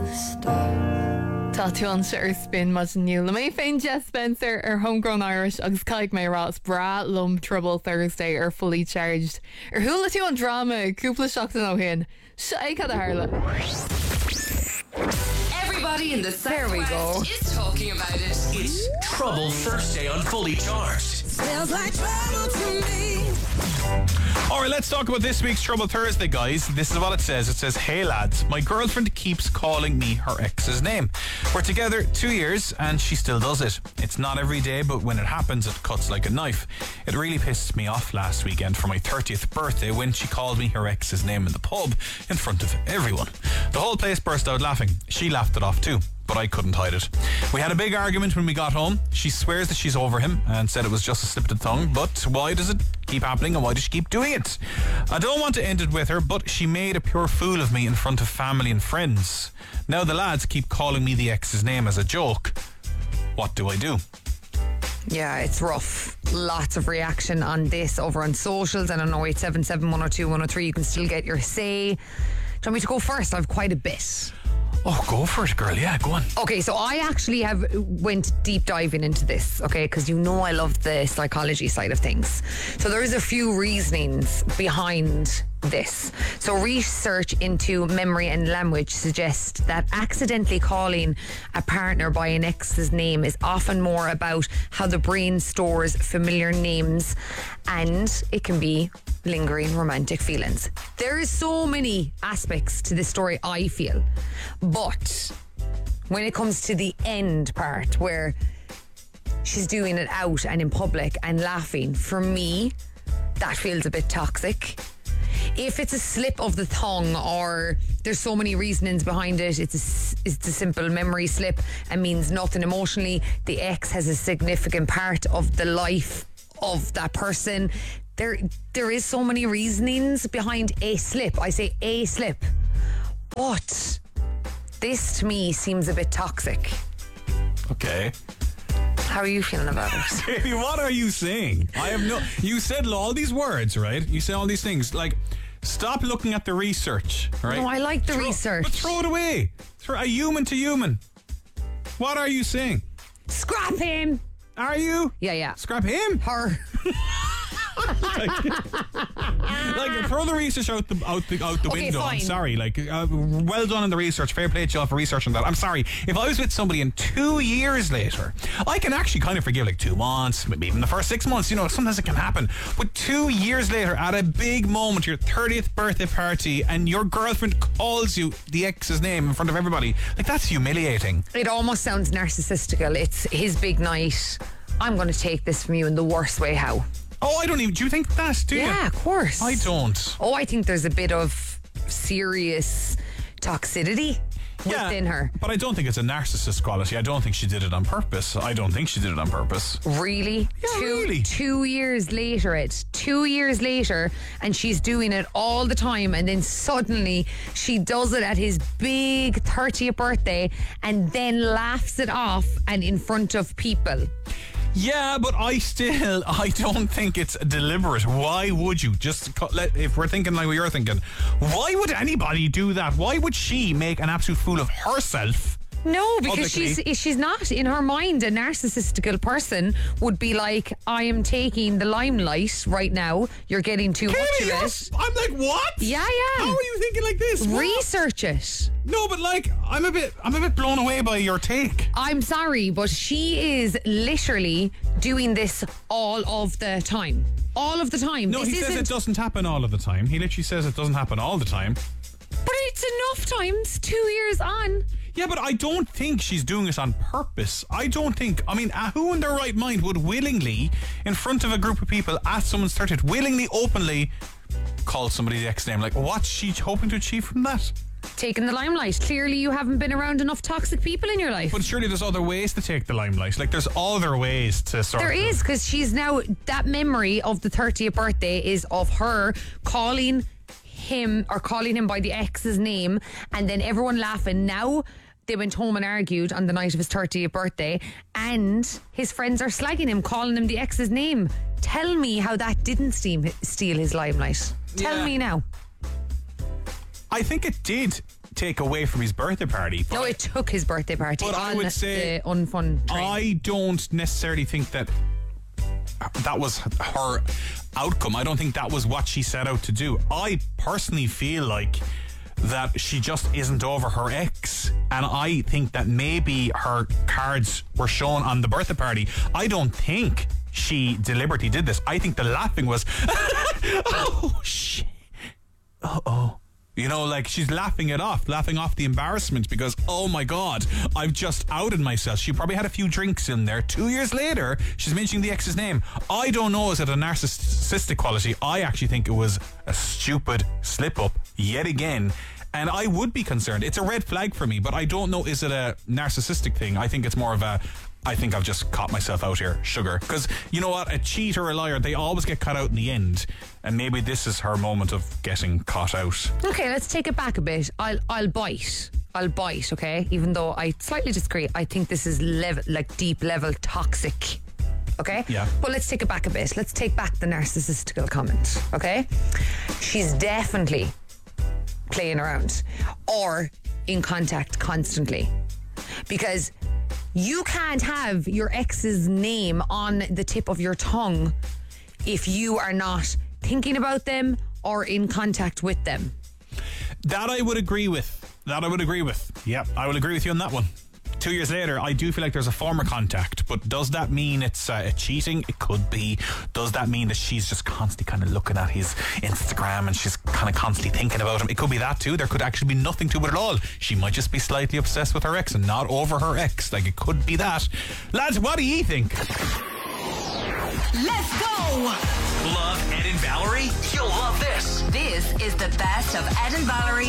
Tá tú an ar spin mas nniu le mé féin Jess Spencer ar Homegrown Irish agus caiig mé rás bra lum Trouble Thursday ar Fully Charged ar thula tú an drama cúpla seachtain ó hin se é cad a hála. Everybody in the Southwest is talking about it. It's Trouble Thursday on Fully Charged. Smells like trouble to me. Alright, let's talk about this week's Trouble Thursday, guys. This is what it says. It says, hey lads, my girlfriend keeps calling me her ex's name. We're together 2 years and she still does it. It's not every day, but when it happens, it cuts like a knife. It really pissed me off last weekend for my 30th birthday when she called me her ex's name in the pub in front of everyone. The whole place burst out laughing. She laughed it off too, but I couldn't hide it. We had a big argument when we got home. She swears that she's over him and said it was just a slip of the tongue, but why does it keep happening and why does she keep doing it? I don't want to end it with her, but she made a pure fool of me in front of family and friends. Now the lads keep calling me the ex's name as a joke. What do I do? Yeah, it's rough. Lots of reaction on this over on socials and on 0877 102 103. You can still get your say. Do you want me to go first? I have quite a bit. Oh, go for it, girl. Yeah, go on. Okay, so I actually went deep diving into this, okay, because you know I love the psychology side of things. So there is a few reasonings behind this. So research into memory and language suggests that accidentally calling a partner by an ex's name is often more about how the brain stores familiar names, and it can be lingering romantic feelings. There is so many aspects to this story, I feel, but when it comes to the end part where she's doing it out and in public and laughing, for me that feels a bit toxic. If it's a slip of the tongue or there's so many reasonings behind it, it's a simple memory slip and means nothing emotionally, the ex has a significant part of the life of that person. There is so many reasonings behind a slip. I say a slip. But this to me seems a bit toxic. Okay. How are you feeling about it? Baby, what are you saying? You said all these words, right? You said all these things. Like, stop looking at the research, right? No, I like the research. But throw it away. Throw a human to human. What are you saying? Scrap him. Are you? Yeah. Scrap him? Her. Like, throw the research out the window. Fine. I'm sorry. Like, well done in the research. Fair play to you all for researching that. I'm sorry. If I was with somebody and 2 years later, I can actually kind of forgive like 2 months, maybe even the first 6 months. You know, sometimes it can happen. But 2 years later, at a big moment, your 30th birthday party, and your girlfriend calls you the ex's name in front of everybody, like, that's humiliating. It almost sounds narcissistical. It's his big night. I'm going to take this from you in the worst way. How? Oh, I don't even... Do you think that? Do you? Yeah, of course. I don't. Oh, I think there's a bit of serious toxicity within her. But I don't think it's a narcissist quality. I don't think she did it on purpose. Really? Yeah, really. 2 years later, 2 years later, and she's doing it all the time, and then suddenly she does it at his big 30th birthday and then laughs it off and in front of people. Yeah, but I don't think it's deliberate. Why would you? If we're thinking like what you're thinking, why would anybody do that? Why would she make an absolute fool of herself? No, because publicly? she's not. In her mind, a narcissistical person would be like, I am taking the limelight right now. You're getting too much of it. I'm like, what? Yeah. How are you thinking like this? Research it. No, but like, I'm a bit blown away by your take. I'm sorry, but she is literally doing this all of the time. All of the time. No, he says it doesn't happen all of the time. He literally says it doesn't happen all the time. But it's enough times, 2 years on. Yeah, but I don't think she's doing it on purpose. Who in their right mind would willingly, in front of a group of people at someone's 30th, willingly, openly call somebody the ex name? Like, what's she hoping to achieve from that? Taking the limelight. Clearly you haven't been around enough toxic people in your life. But surely there's other ways to take the limelight. Like, there's other ways to sort of... There is, because she's now... That memory of the 30th birthday is of her calling him by the ex's name, and then everyone laughing. Now they went home and argued on the night of his 30th birthday, and his friends are slagging him, calling him the ex's name. Tell me how that didn't steal his limelight. Tell me now. I think it did take away from his birthday party. No, it took his birthday party. But I on would say the unfun train. I don't necessarily think that was her outcome. I don't think that was what she set out to do. I personally feel like that she just isn't over her ex, and I think that maybe her cards were shown on the birthday party. I don't think she deliberately did this. I think the laughing was oh shit, you know, like she's laughing off the embarrassment because, oh my God, I've just outed myself. She probably had a few drinks in there. 2 years later, she's mentioning the ex's name. I don't know, is it a narcissistic quality? I actually think it was a stupid slip up yet again. And I would be concerned. It's a red flag for me, but I don't know, is it a narcissistic thing? I think it's more of a, I think I've just caught myself out here, sugar. Because you know what? A cheat or a liar, they always get caught out in the end. And maybe this is her moment of getting caught out. Okay, let's take it back a bit. I'll bite, okay? Even though I slightly disagree. I think this is deep level toxic. Okay? Yeah. But let's take it back a bit. Let's take back the narcissistical comment, okay? She's definitely playing around or in contact constantly. Because you can't have your ex's name on the tip of your tongue if you are not thinking about them or in contact with them. That I would agree with. Yep, I will agree with you on that one. 2 years later, I do feel like there's a form of contact, but does that mean it's cheating? It could be. Does that mean that she's just constantly kind of looking at his Instagram and she's kind of constantly thinking about him? It could be that too. There could actually be nothing to it at all. She might just be slightly obsessed with her ex and not over her ex. Like, it could be that. Lads, what do you think? Let's go! Love Ed and Valerie? You'll love this. This is the best of Ed and Valerie